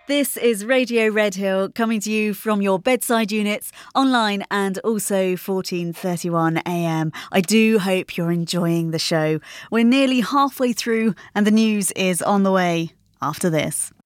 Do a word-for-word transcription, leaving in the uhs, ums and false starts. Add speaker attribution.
Speaker 1: This is Radio Redhill coming to you from your bedside units, online and also fourteen thirty-one A M. I do hope you're enjoying the show. We're nearly halfway through and the news is on the way after this.